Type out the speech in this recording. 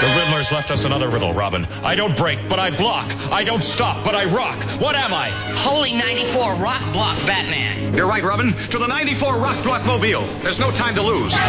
The Riddler's left us another riddle, Robin. I don't break, but I block. I don't stop, but I rock. What am I? Holy 94 Rock Block Batman. You're right, Robin. To the 94 Rock Block Mobile. There's no time to lose.